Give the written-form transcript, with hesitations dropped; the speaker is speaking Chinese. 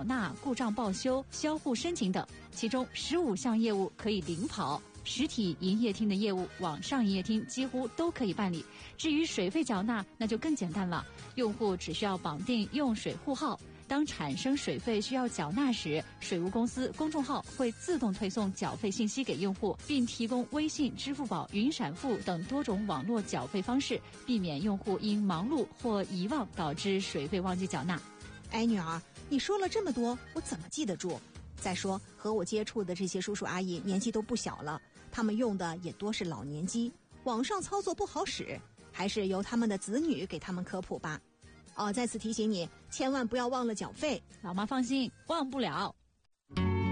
纳、故障报修、销户申请等，其中15项业务可以零跑。实体营业厅的业务，网上营业厅几乎都可以办理。至于水费缴纳，那就更简单了，用户只需要绑定用水户号，当产生水费需要缴纳时，水务公司公众号会自动推送缴费信息给用户，并提供微信、支付宝、云闪付等多种网络缴费方式，避免用户因忙碌或遗忘导致水费忘记缴纳。 哎，女儿，你说了这么多，我怎么记得住？再说和我接触的这些叔叔阿姨年纪都不小了，他们用的也多是老年机，网上操作不好使，还是由他们的子女给他们科普吧。再次提醒你，千万不要忘了缴费。 老妈放心，忘不了。